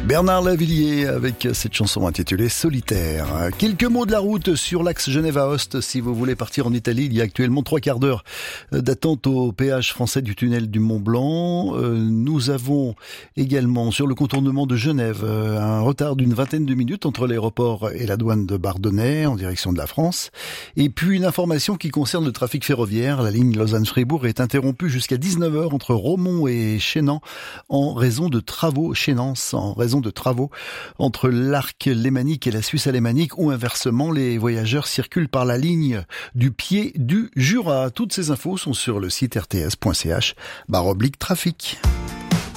Bernard Lavilliers avec cette chanson intitulée Solitaire. Quelques mots de la route sur l'axe Genève-Aoste. Si vous voulez partir en Italie, il y a actuellement 3 quarts d'heure d'attente au péage français du tunnel du Mont-Blanc. Nous avons également sur le contournement de Genève un retard d'une vingtaine de minutes entre l'aéroport et la douane de Bardonnay en direction de la France. Et puis une information qui concerne le trafic ferroviaire. La ligne Lausanne-Fribourg est interrompue jusqu'à 19h entre Romont et Chénan en raison de travaux entre l'Arc lémanique et la Suisse alémanique, ou inversement, les voyageurs circulent par la ligne du pied du Jura. Toutes ces infos sont sur le site rts.ch/trafic.